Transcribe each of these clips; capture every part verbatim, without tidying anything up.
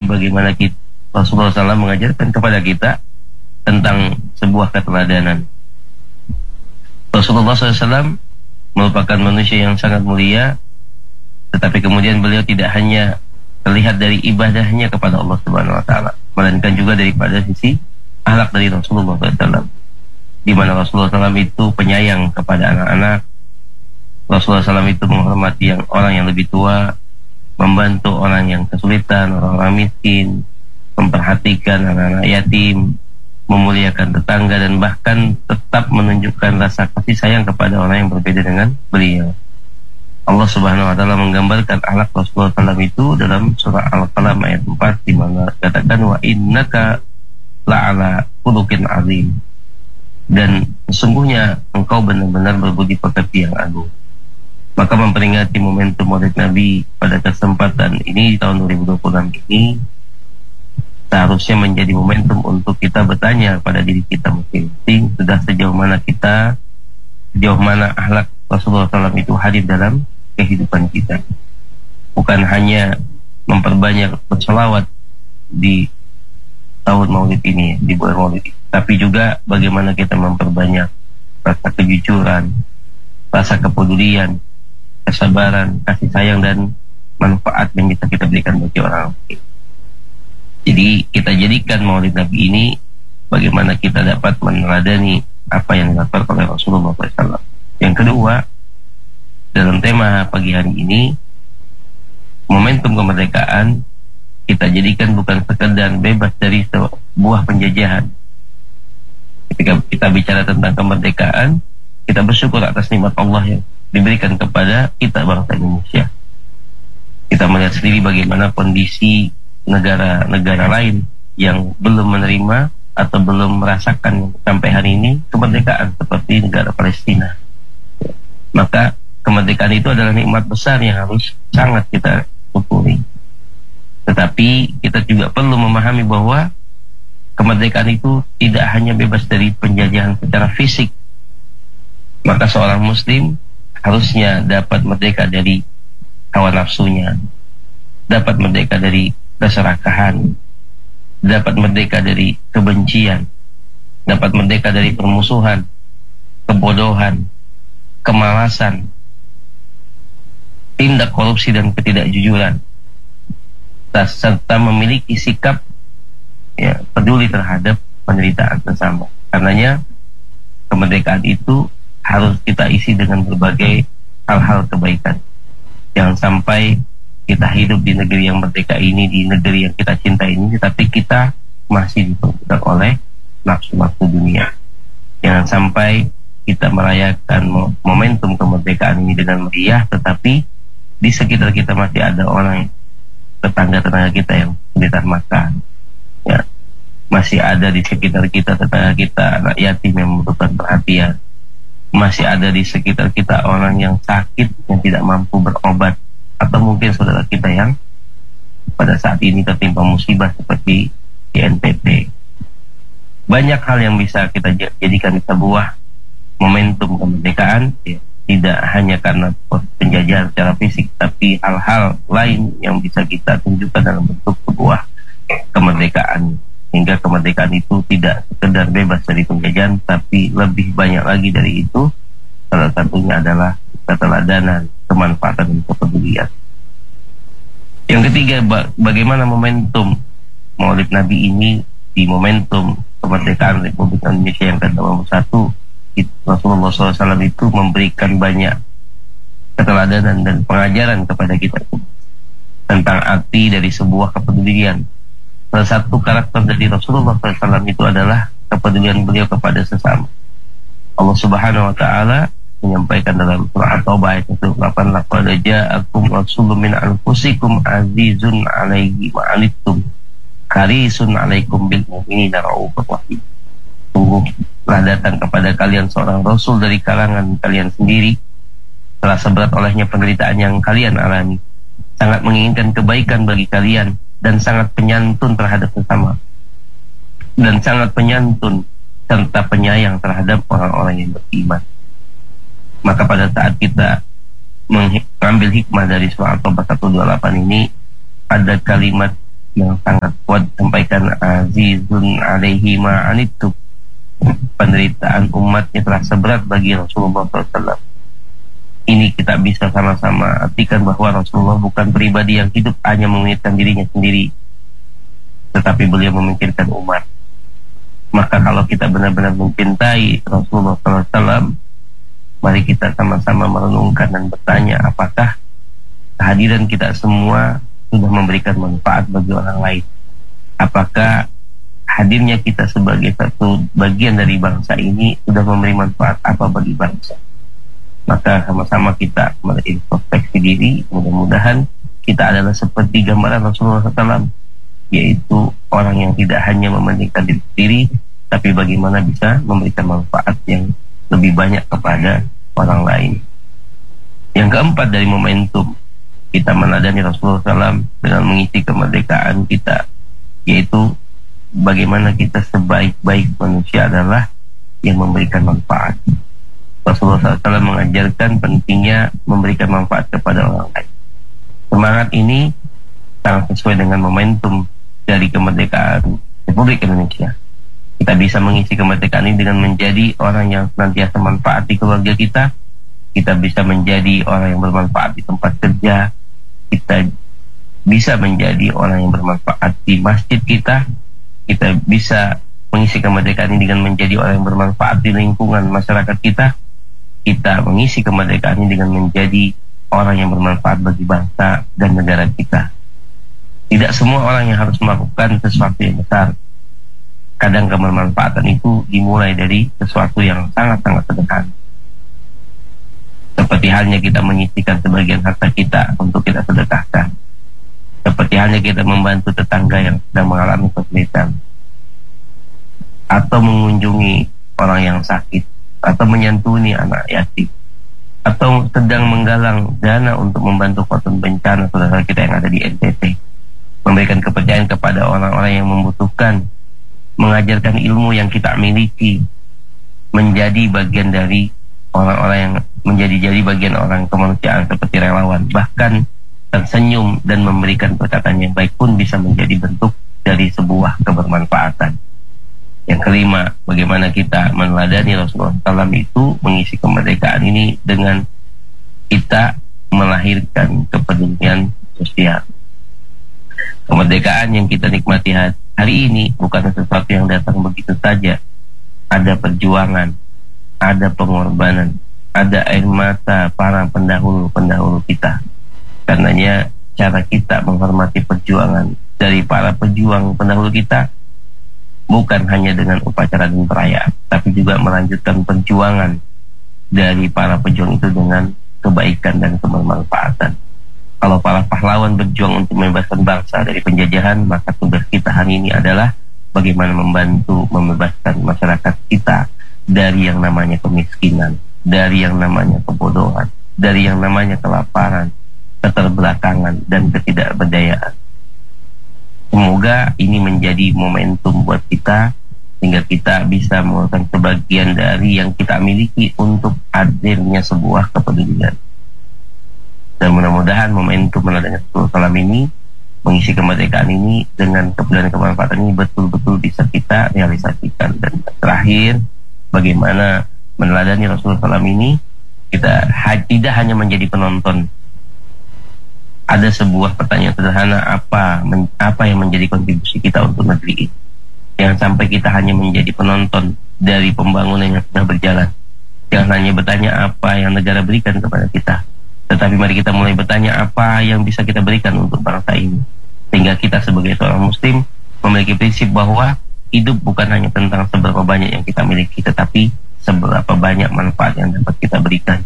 bagaimana kita, Rasulullah shallallahu alaihi wasallam mengajarkan kepada kita tentang sebuah keteladanan. Rasulullah shallallahu alaihi wasallam merupakan manusia yang sangat mulia, tetapi kemudian beliau tidak hanya terlihat dari ibadahnya kepada Allah Subhanahu Wa Taala, melainkan juga daripada sisi akhlak dari Rasulullah shallallahu alaihi wasallam, di mana Rasulullah shallallahu alaihi wasallam itu penyayang kepada anak-anak. Rasulullah shallallahu alaihi wasallam itu menghormati yang orang yang lebih tua, membantu orang yang kesulitan, orang-orang miskin, memperhatikan anak-anak yatim, memuliakan tetangga, dan bahkan tetap menunjukkan rasa kasih sayang kepada orang yang berbeda dengan beliau. Allah Subhanahu Wa Taala menggambarkan akhlak Rasulullah shallallahu alaihi wasallam itu dalam surah Al-Qalam ayat empat, di mana katakan wa innaka la'ala khuluqin azim, dan sesungguhnya engkau benar-benar berbudi pekerti yang agung. Maka memperingati momentum Maulid Nabi pada kesempatan ini di tahun dua ribu dua puluh enam ini seharusnya menjadi momentum untuk kita bertanya pada diri kita masing-masing, sudah sejauh mana kita, sejauh mana akhlak Rasulullah shallallahu alaihi wasallam itu hadir dalam kehidupan kita. Bukan hanya memperbanyak berselawat di tahun Maulid ini, di bulan Maulid ini, tapi juga bagaimana kita memperbanyak rasa kejujuran, rasa kepedulian, kesabaran, kasih sayang, dan manfaat yang bisa kita berikan bagi orang lain. Jadi kita jadikan Maulid Nabi ini bagaimana kita dapat meneladani apa yang dilakukan oleh Rasulullah shallallahu alaihi wasallam. Yang kedua, dalam tema pagi hari ini, momentum kemerdekaan kita jadikan bukan sekedar bebas dari sebuah penjajahan. Ketika kita bicara tentang kemerdekaan, kita bersyukur atas nikmat Allah yang diberikan kepada kita bangsa Indonesia. Kita melihat sendiri bagaimana kondisi negara-negara lain yang belum menerima atau belum merasakan sampai hari ini kemerdekaan, seperti negara Palestina. Maka kemerdekaan itu adalah nikmat besar yang harus sangat kita syukuri. Tetapi kita juga perlu memahami bahwa kemerdekaan itu tidak hanya bebas dari penjajahan secara fisik. Maka seorang muslim harusnya dapat merdeka dari hawa nafsunya, dapat merdeka dari keserakahan, dapat merdeka dari kebencian, dapat merdeka dari permusuhan, kebodohan, kemalasan, tindak korupsi dan ketidakjujuran, serta memiliki sikap ya, peduli terhadap penderitaan sesama. Karenanya kemerdekaan itu harus kita isi dengan berbagai hal-hal kebaikan. Jangan sampai kita hidup di negeri yang merdeka ini, di negeri yang kita cintai ini, tetapi kita masih diperbudak oleh nafsu-nafsu dunia. Jangan sampai kita merayakan momentum kemerdekaan ini dengan meriah, tetapi di sekitar kita masih ada orang, tetangga-tetangga kita yang kesulitan makan, ya, masih ada di sekitar kita tetangga kita anak yatim yang membutuhkan perhatian, masih ada di sekitar kita orang yang sakit yang tidak mampu berobat, atau mungkin saudara kita yang pada saat ini tertimpa musibah seperti di N T T. Banyak hal yang bisa kita jadikan sebuah momentum kemerdekaan, ya, tidak hanya karena penjajahan secara fisik, tapi hal-hal lain yang bisa kita tunjukkan dalam bentuk sebuah kemerdekaan, hingga kemerdekaan itu tidak sekedar bebas dari penjajahan, tapi lebih banyak lagi dari itu. Salah satunya adalah keteladanan, kemanfaatan, dan kepedulian. Yang ketiga, bagaimana momentum Maulid Nabi ini di momentum kemerdekaan Republik Indonesia yang ke dua puluh satu, Rasulullah shallallahu alaihi wasallam itu memberikan banyak keteladanan dan pengajaran kepada kita tentang arti dari sebuah kepedulian. Salah satu karakter dari Rasulullah shallallahu alaihi wasallam itu adalah kepedulian beliau kepada sesama. Allah Subhanahu Wa Taala menyampaikan dalam surah At-Taubah ayat delapan, laqad ja'akum rasulun min anfusikum azizun 'alaihi ma 'anittum harisun 'alaikum bil mu'minina raufur rahim. Sungguh telah datang kepada kalian seorang rasul dari kalangan kalian sendiri, terasa berat olehnya penderitaan yang kalian alami, sangat menginginkan kebaikan bagi kalian, dan sangat penyantun terhadap sesama, dan sangat penyantun serta penyayang terhadap orang-orang yang beriman. Maka pada saat kita mengambil hikmah dari surah At-Taubah seratus dua puluh delapan ini, ada kalimat yang sangat kuat sampaikan, azizun alaihi ma'anittum, penderitaan umatnya terasa berat bagi Rasulullah shallallahu alaihi wasallam. Ini kita bisa sama-sama artikan bahwa Rasulullah bukan pribadi yang hidup hanya memikirkan dirinya sendiri, tetapi beliau memikirkan umat. Maka kalau kita benar-benar mencintai Rasulullah shallallahu alaihi wasallam, mari kita sama-sama merenungkan dan bertanya, apakah kehadiran kita semua sudah memberikan manfaat bagi orang lain? Apakah hadirnya kita sebagai satu bagian dari bangsa ini sudah memberi manfaat apa bagi bangsa? Maka sama-sama kita mengintrospeksi diri. Mudah-mudahan kita adalah seperti gambaran Rasulullah shallallahu alaihi wasallam, yaitu orang yang tidak hanya mementingkan diri sendiri, tapi bagaimana bisa memberikan manfaat yang lebih banyak kepada orang lain. Yang keempat dari momentum kita meneladani Rasulullah shallallahu alaihi wasallam dengan mengisi kemerdekaan kita, yaitu bagaimana kita sebaik-baik manusia adalah yang memberikan manfaat. Rasulullah shallallahu alaihi wasallam mengajarkan pentingnya memberikan manfaat kepada orang lain. Semangat ini sangat sesuai dengan momentum dari kemerdekaan Republik Indonesia. Kita bisa mengisi kemerdekaan ini dengan menjadi orang yang senantiasa manfaat di keluarga kita. Kita bisa menjadi orang yang bermanfaat di tempat kerja. Kita bisa menjadi orang yang bermanfaat di masjid kita. Kita bisa mengisi kemerdekaan ini dengan menjadi orang yang bermanfaat di lingkungan masyarakat kita. Kita mengisi kemerdekaan ini dengan menjadi orang yang bermanfaat bagi bangsa dan negara kita. Tidak semua orang yang harus melakukan sesuatu yang besar. Kadang kebermanfaatan itu dimulai dari sesuatu yang sangat-sangat sederhana. Seperti halnya kita menyisihkan sebagian harta kita untuk kita sedekahkan. Seperti halnya kita membantu tetangga yang sedang mengalami kesulitan, atau mengunjungi orang yang sakit, atau menyantuni anak yatim, atau sedang menggalang dana untuk membantu korban bencana saudara kita yang ada di N T T. Memberikan kepercayaan kepada orang-orang yang membutuhkan, mengajarkan ilmu yang kita miliki, menjadi bagian dari orang-orang yang menjadi-jadi bagian orang kemanusiaan seperti relawan, bahkan tersenyum dan memberikan perkataan yang baik pun bisa menjadi bentuk dari sebuah kebermanfaatan. Yang kelima, bagaimana kita meneladani Rasulullah shallallahu alaihi wasallam itu mengisi kemerdekaan ini dengan kita melahirkan kepedulian sosial. Kemerdekaan yang kita nikmati hari ini bukan sesuatu yang datang begitu saja. Ada perjuangan, ada pengorbanan, ada air mata para pendahulu-pendahulu kita. Karenanya cara kita menghormati perjuangan dari para pejuang pendahulu kita bukan hanya dengan upacara dan perayaan, tapi juga melanjutkan perjuangan dari para pejuang itu dengan kebaikan dan kebermanfaatan. Kalau para pahlawan berjuang untuk membebaskan bangsa dari penjajahan, maka tugas kita hari ini adalah bagaimana membantu membebaskan masyarakat kita dari yang namanya kemiskinan, dari yang namanya kebodohan, dari yang namanya kelaparan, keterbelakangan, dan ketidakberdayaan. Semoga ini menjadi momentum buat kita, sehingga kita bisa mengeluarkan sebagian dari yang kita miliki untuk hadirnya sebuah kepedulian. Dan mudah-mudahan momentum meneladani Rasulullah shallallahu alaihi wasallam ini, mengisi kemerdekaan ini dengan kepedulian dan kemanfaatan ini betul-betul bisa kita realisasikan. Dan terakhir, bagaimana meneladani Rasulullah shallallahu alaihi wasallam ini, kita ha- tidak hanya menjadi penonton. Ada sebuah pertanyaan sederhana, apa men- apa yang menjadi kontribusi kita untuk negeri ini? Jangan sampai kita hanya menjadi penonton dari pembangunan yang sudah berjalan. Jangan hanya bertanya apa yang negara berikan kepada kita, tetapi mari kita mulai bertanya apa yang bisa kita berikan untuk bangsa ini. Sehingga kita sebagai seorang muslim memiliki prinsip bahwa hidup bukan hanya tentang seberapa banyak yang kita miliki, tetapi seberapa banyak manfaat yang dapat kita berikan.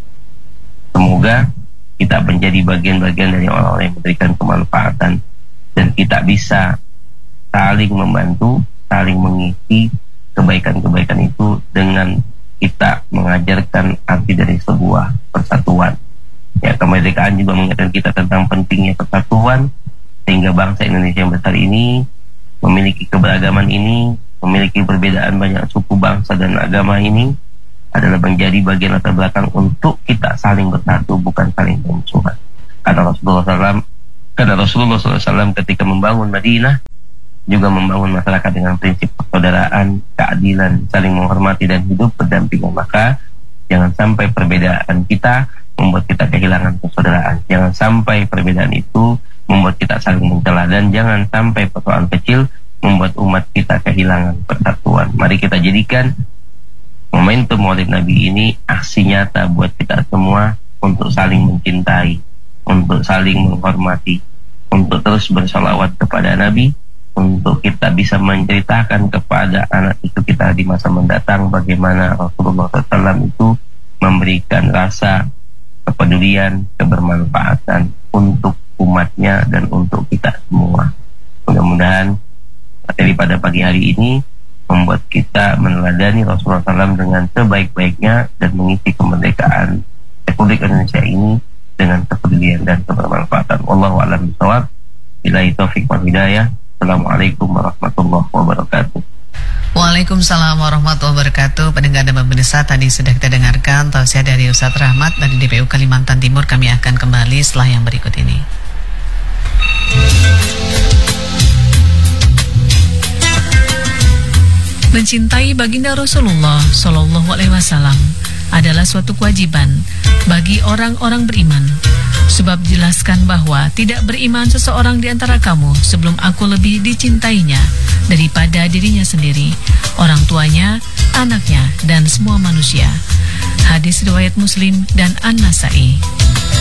Semoga kita menjadi bagian-bagian dari orang-orang yang memberikan kemanfaatan, dan kita bisa saling membantu, saling mengisi kebaikan-kebaikan itu dengan kita mengajarkan arti dari sebuah persatuan. Ya, kemerdekaan juga mengingatkan kita tentang pentingnya persatuan, sehingga bangsa Indonesia yang besar ini memiliki keberagaman ini, memiliki perbedaan banyak suku, bangsa, dan agama ini adalah menjadi bagian latar belakang untuk kita saling bersatu, bukan saling bermusuhan. Kata Rasulullah shallallahu alaihi wasallam, Karena Rasulullah shallallahu alaihi wasallam ketika membangun Madinah juga membangun masyarakat dengan prinsip persaudaraan, keadilan, saling menghormati dan hidup berdampingan. Maka jangan sampai perbedaan kita membuat kita kehilangan persaudaraan. Jangan sampai perbedaan itu membuat kita saling mencela, dan jangan sampai persoalan kecil membuat umat kita kehilangan persatuan. Mari kita jadikan momentum Maulid Nabi ini aksi nyata buat kita semua untuk saling mencintai, untuk saling menghormati, untuk terus bersalawat kepada Nabi, untuk kita bisa menceritakan kepada anak itu kita di masa mendatang bagaimana Rasulullah shallallahu alaihi wasallam itu memberikan rasa kepedulian, kebermanfaatan untuk umatnya dan untuk kita semua. Mudah-mudahan materi pada pagi hari ini membuat kita meneladani Rasulullah shallallahu alaihi wasallam dengan sebaik-baiknya dan mengisi kemerdekaan Republik Indonesia ini dengan kepedulian dan kebermanfaatan. Wallahu a'lam bishawab. Billahi taufiq wal hidayah. Assalamualaikum warahmatullahi wabarakatuh. Waalaikumsalam warahmatullahi wabarakatuh. Pendengar dan pemirsa, tadi sudah kita dengarkan tausiah dari Ustadz Rahmat dari D P U Kalimantan Timur. Kami akan kembali setelah yang berikut ini. Mencintai baginda Rasulullah Shallallahu Alaihi Wasallam adalah suatu kewajiban bagi orang-orang beriman. Sebab dijelaskan bahwa tidak beriman seseorang di antara kamu sebelum aku lebih dicintainya daripada dirinya sendiri, orang tuanya, anaknya, dan semua manusia. Hadis riwayat Muslim dan An-Nasa'i.